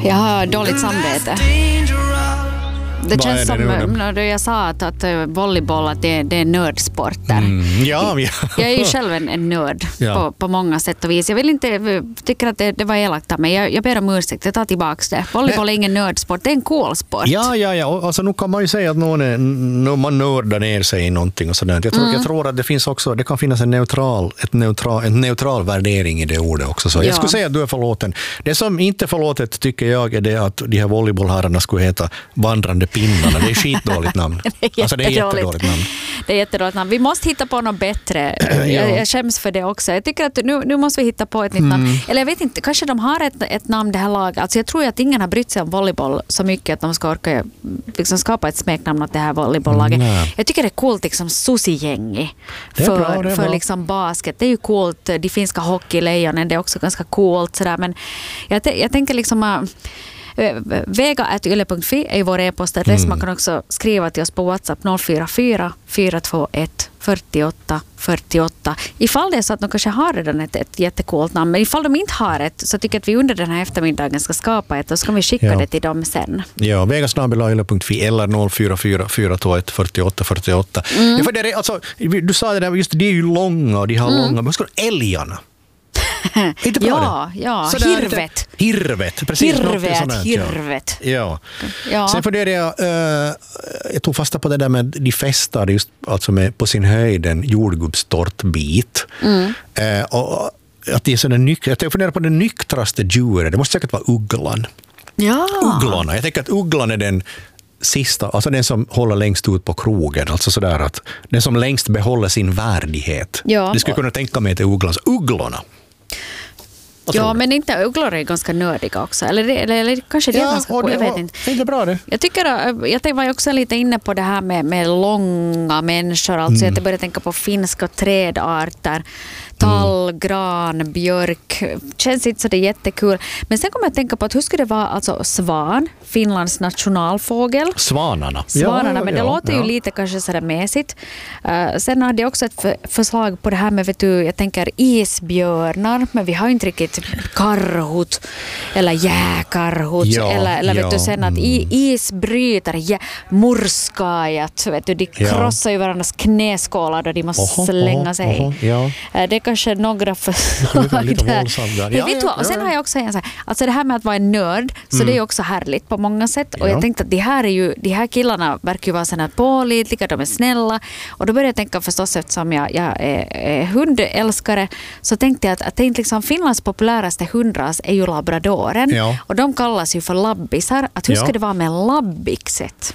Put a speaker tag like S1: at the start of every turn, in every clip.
S1: Jag har dåligt samvete. Det känns som när jag sa att volleyboll att det är nördsporter.
S2: Ja.
S1: Jag är ju själv en nörd på många sätt och vis. Jag vill inte tycka att det var elakt, men jag ber om ursäkt. Jag tar tillbaka det. Volleyboll är ingen nördsport, det är en cool sport.
S2: Ja. Alltså, nu kan man ju säga att man nördar ner sig i någonting och sådär. Jag tror att det kan finnas en neutral värdering i det ordet också. Så jag skulle säga att du är förlåten. Det som inte är förlåtet tycker jag är det att de här volleybollherrarna skulle heta vandrande pinnarna. Det är skitdåligt namn. Det är jättedåligt namn.
S1: Det är jättedåligt namn. Vi måste hitta på något bättre. Jag skäms för det också. Jag tycker att nu måste vi hitta på ett nytt namn. Eller jag vet inte, kanske de har ett namn det här laget. Alltså jag tror att ingen har brytt sig om volleyboll så mycket att de ska orka liksom skapa ett smeknamn åt det här volleybolllaget. Jag tycker det är coolt liksom Susi-gängi för liksom basket. Det är ju coolt. De finska hockeylejonen, det är också ganska coolt sådär. Men jag tänker liksom vega@yle.fi är vår e-postadress. Man kan också skriva till oss på WhatsApp 044 421 48 48. Ifall det är så att de kanske har redan ett jättecoolt namn, men ifall de inte har ett så tycker jag att vi under den här eftermiddagen ska skapa ett och så kan vi skicka det till dem sen.
S2: Ja, vegasnabel.fi eller 044 421 48 48. För det är, alltså, du sa det där, just det är ju långa och de har långa, men ska älgarna?
S1: Ja,
S2: Hirvet, precis.
S1: Hirvet.
S2: Ja. Sen för det jag tog fasta på det där med de festar just alltså med på sin höjd en jordgubbstårtbit. Och att det är sådana jag funderar på det nyktraste djuret. Det måste säkert vara ugglan. Ja. Ugglorna. Jag tänker att ugglan är den sista, alltså den som håller längst ut på krogen, alltså sådär att den som längst behåller sin värdighet. Det skulle kunna tänka mig till ugglorna.
S1: Ja, men inte ugglor är ganska nördiga också. Eller kanske det är ganska cool, jag vet inte.
S2: Det är bra det.
S1: Jag var också lite inne på det här med långa människor. Alltså jag började tänka på finska trädarter. Tall, gran, björk. Känns inte så det är jättekul. Men sen kommer jag att tänka på att hur skulle det vara alltså svan, Finlands nationalfågel. Svanarna, men det låter ju lite kanske sådär mässigt. Sen hade jag också ett förslag på det här med, jag tänker isbjörnar, men vi har ju inte riktigt karhut eller jäkarhut eller sen att isbrytare, murskajat, de krossar ju varandras knäskålar då de måste slänga sig. Det är kanske några förslag där. Och sen har jag också en så här, alltså det här med att vara en nörd, så det är också härligt på många sätt. Och jag tänkte att de här killarna verkar ju vara sådana pålitliga, de är snälla. Och då började jag tänka förstås, eftersom jag är hundälskare, så tänkte jag att liksom Finlands populäraste hundras är ju labradoren. Och de kallas ju för labbisar. Att hur ska det vara med labbixet?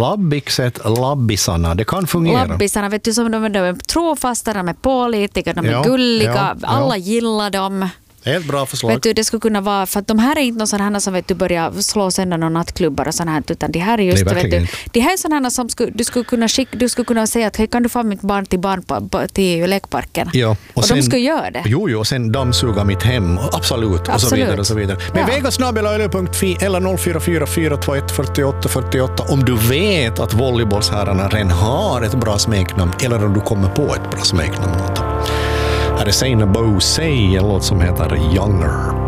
S1: Labbisarna, det kan fungera. Labbisarna, vet du, som de är trofasta, de är pålitliga, de är gulliga, alla gillar dem. Helt bra förslag. Vet du, det skulle kunna vara, för att de här är inte någon sådana som börjar slå sönder några nattklubbar och sådana här, utan det här är just, vet du, det här är sådana som du skulle kunna säga att hej, kan du få mitt barn till lekparken? Ja, och sen, de skulle göra det. Jo, och sen dammsuga mitt hem, absolut. Och så vidare och så vidare. Men vegasnabel.fi eller 044 421 48 48 om du vet att volleybollsherrarna redan har ett bra smeknamn eller om du kommer på ett bra smeknamn. Här är Saina Bo Say, en låt som heter Younger.